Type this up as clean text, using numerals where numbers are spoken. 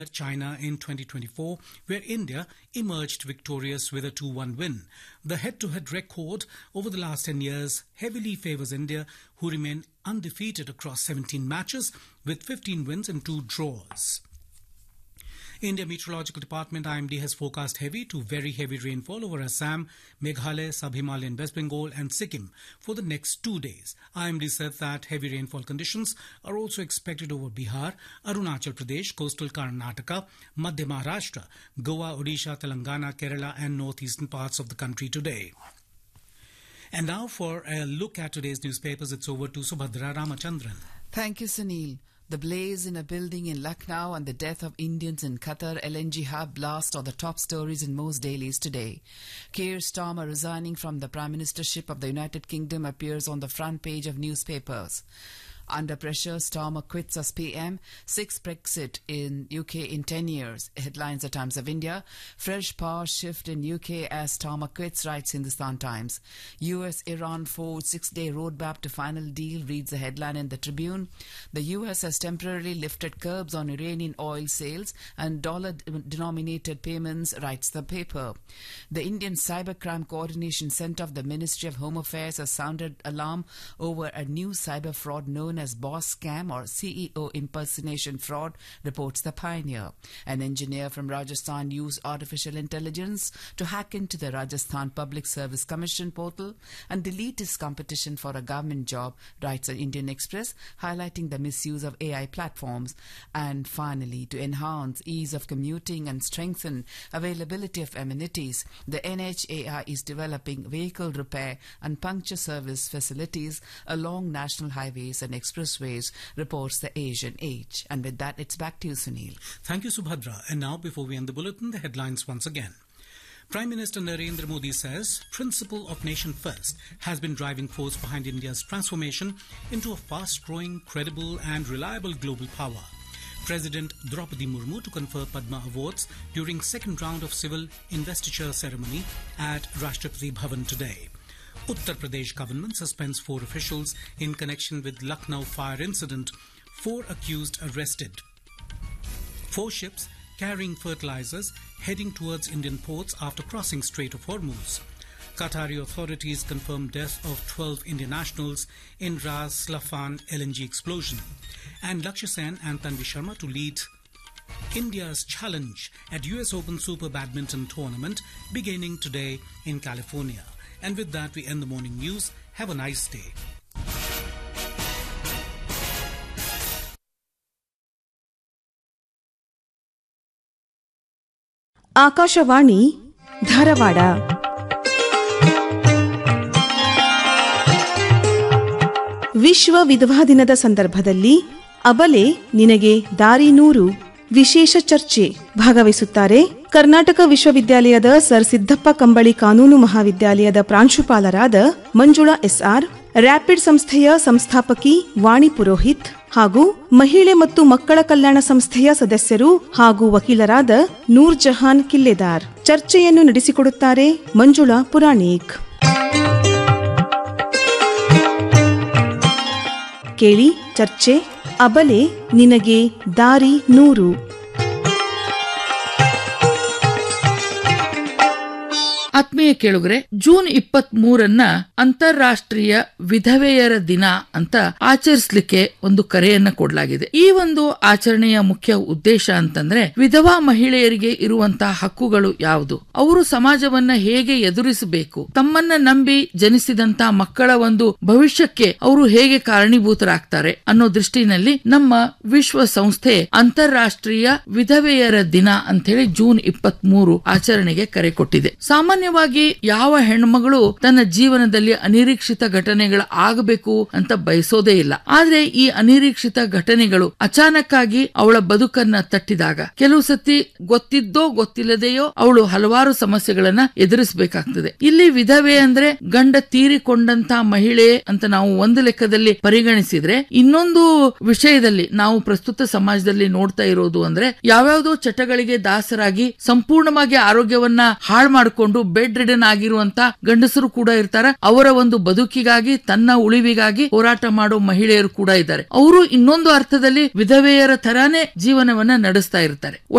China in 2024, where India emerged victorious with a 2-1 win. The head-to-head record over the last 10 years heavily favours India, who remain undefeated across 17 matches with 15 wins and 2 draws. India Meteorological Department IMD has forecast heavy to very heavy rainfall over Assam, Meghalaya, Sub-Himalayan West Bengal and Sikkim for the next 2 days. IMD said that heavy rainfall conditions are also expected over Bihar, Arunachal Pradesh, coastal Karnataka, Madhya Maharashtra, Goa, Odisha, Telangana, Kerala and northeastern parts of the country today. And now for a look at today's newspapers, it's over to Subhadra Ramachandran. Thank you, Sunil. The blaze in a building in Lucknow and the death of Indians in Qatar LNG hub blast are the top stories in most dailies today. Keir Starmer resigning from the Prime Ministership of the United Kingdom appears on the front page of newspapers. Under pressure, Starmer quits as PM. 6 Brexit in UK in 10 years. Headlines at Times of India. Fresh power shift in UK as Starmer quits, writes Hindustan Times. US-Iran forged 6-day roadmap to final deal, reads the headline in the Tribune. The US has temporarily lifted curbs on Iranian oil sales and dollar-denominated payments, writes the paper. The Indian Cybercrime Coordination Centre of the Ministry of Home Affairs has sounded alarm over a new cyber fraud known as boss scam or CEO impersonation fraud, reports the Pioneer. An engineer from Rajasthan used artificial intelligence to hack into the Rajasthan Public Service Commission portal and delete his competition for a government job, writes the Indian Express, highlighting the misuse of AI platforms. And finally, to enhance ease of commuting and strengthen availability of amenities, the NHAI is developing vehicle repair and puncture service facilities along national highways and expressways, reports the Asian Age. And with that, it's back to you, Sunil. Thank you, Subhadra. And now, before we end the bulletin, the headlines once again. Prime Minister Narendra Modi says principle of nation first has been driving force behind India's transformation into a fast-growing, credible and reliable global power. President Draupadi Murmu to confer Padma Awards during second round of civil investiture ceremony at Rashtrapati Bhavan today. Uttar Pradesh government suspends 4 officials in connection with Lucknow fire incident. 4 accused arrested. 4 ships carrying fertilizers heading towards Indian ports after crossing Strait of Hormuz. Qatari authorities confirm death of 12 Indian nationals in Ras Laffan LNG explosion. And Lakshya Sen and Tanvi Sharma to lead India's challenge at US Open Super Badminton Tournament beginning today in California. And with that, we end the morning news. Have a nice day. Akashvani Dharwad. ವಿಶ್ವ ವಿಧವಾ ದಿನದ ಸಂದರ್ಭದಲ್ಲಿ ಅಬಲೆ ನಿನಗೆ ದಾರಿ 100 ವಿಶೇಷ ಚರ್ಚೆ. ಭಾಗವಹಿಸುತ್ತಾರೆ ಕರ್ನಾಟಕ ವಿಶ್ವವಿದ್ಯಾಲಯದ ಸರ್ ಸಿದ್ದಪ್ಪ ಕಂಬಳಿ ಕಾನೂನು ಮಹಾವಿದ್ಯಾಲಯದ ಪ್ರಾಂಶುಪಾಲರಾದ ಮಂಜುಳಾ ಎಸ್ಆರ್, ರ್ಯಾಪಿಡ್ ಸಂಸ್ಥೆಯ ಸಂಸ್ಥಾಪಕಿ ವಾಣಿ ಪುರೋಹಿತ್ ಹಾಗೂ ಮಹಿಳೆ ಮತ್ತು ಮಕ್ಕಳ ಕಲ್ಯಾಣ ಸಂಸ್ಥೆಯ ಸದಸ್ಯರು ಹಾಗೂ ವಕೀಲರಾದ ನೂರ್ ಜಹಾನ್ ಕಿಲ್ಲೆದಾರ್. ಚರ್ಚೆಯನ್ನು ನಡೆಸಿಕೊಡುತ್ತಾರೆ ಮಂಜುಳಾ ಪುರಾಣಿಕ್. ಕೇಳಿ ಚರ್ಚೆ ಅಬಲೆ ನಿನಗೆ ದಾರಿ 100. ಆತ್ಮೀಯ ಕೇಳುಗರೆ, ಜೂನ್ 23 ಅಂತಾರಾಷ್ಟ್ರೀಯ ವಿಧವೆಯರ ದಿನ ಅಂತ ಆಚರಿಸಲಿಕ್ಕೆ ಒಂದು ಕರೆಯನ್ನ ಕೊಡಲಾಗಿದೆ. ಈ ಒಂದು ಆಚರಣೆಯ ಮುಖ್ಯ ಉದ್ದೇಶ ಅಂತಂದ್ರೆ ವಿಧವಾ ಮಹಿಳೆಯರಿಗೆ ಇರುವಂತಹ ಹಕ್ಕುಗಳು ಯಾವುದು, ಅವರು ಸಮಾಜವನ್ನ ಹೇಗೆ ಎದುರಿಸಬೇಕು, ತಮ್ಮನ್ನ ನಂಬಿ ಜನಿಸಿದಂತ ಮಕ್ಕಳ ಒಂದು ಭವಿಷ್ಯಕ್ಕೆ ಅವರು ಹೇಗೆ ಕಾರಣೀಭೂತರಾಗ್ತಾರೆ ಅನ್ನೋ ದೃಷ್ಟಿನಲ್ಲಿ ನಮ್ಮ ವಿಶ್ವ ಸಂಸ್ಥೆ ಅಂತಾರಾಷ್ಟ್ರೀಯ ವಿಧವೆಯರ ದಿನ ಅಂತ ಹೇಳಿ ಜೂನ್ 23 ಆಚರಣೆಗೆ ಕರೆ ಕೊಟ್ಟಿದೆ. ಸಾಮಾನ್ಯವಾಗಿ ಯಾವ ಹೆಣ್ಮಗಳು ತನ್ನ ಜೀವನದಲ್ಲಿ ಅನಿರೀಕ್ಷಿತ ಘಟನೆಗಳು ಆಗಬೇಕು ಅಂತ ಬಯಸೋದೇ ಇಲ್ಲ. ಆದ್ರೆ ಈ ಅನಿರೀಕ್ಷಿತ ಘಟನೆಗಳು ಅಚಾನಕ್ ಆಗಿ ಅವಳ ಬದುಕನ್ನ ತಟ್ಟಿದಾಗ ಕೆಲವು ಸತಿ ಗೊತ್ತಿದ್ದೋ ಗೊತ್ತಿಲ್ಲದೆಯೋ ಅವಳು ಹಲವಾರು ಸಮಸ್ಯೆಗಳನ್ನ ಎದುರಿಸಬೇಕಾಗ್ತದೆ. ಇಲ್ಲಿ ವಿಧವೆ ಅಂದ್ರೆ ಗಂಡ ತೀರಿಕೊಂಡಂತ ಮಹಿಳೆ ಅಂತ ನಾವು ಒಂದು ಲೆಕ್ಕದಲ್ಲಿ ಪರಿಗಣಿಸಿದ್ರೆ, ಇನ್ನೊಂದು ವಿಷಯದಲ್ಲಿ ನಾವು ಪ್ರಸ್ತುತ ಸಮಾಜದಲ್ಲಿ ನೋಡ್ತಾ ಇರೋದು ಅಂದ್ರೆ ಯಾವ್ಯಾವುದೋ ಚಟಗಳಿಗೆ ದಾಸರಾಗಿ ಸಂಪೂರ್ಣವಾಗಿ ಆರೋಗ್ಯವನ್ನ ಹಾಳು ಮಾಡಿಕೊಂಡು ಬೆಡ್ ರಿಡನ್ ಆಗಿರುವಂತ ಗಂಡಸರು ಕೂಡ ಇರ್ತಾರೆ. ಅವರ ಒಂದು ಬದುಕಿಗಾಗಿ, ತನ್ನ ಉಳಿವಿಗಾಗಿ ಹೋರಾಟ ಮಾಡೋ ಮಹಿಳೆಯರು ಕೂಡ ಇದ್ದಾರೆ. ಅವರು ಇನ್ನೊಂದು ಅರ್ಥದಲ್ಲಿ ವಿಧವೆಯರ ತರಾನೇ ಜೀವನವನ್ನ ನಡೆಸ್ತಾ ಇರ್ತಾರೆ.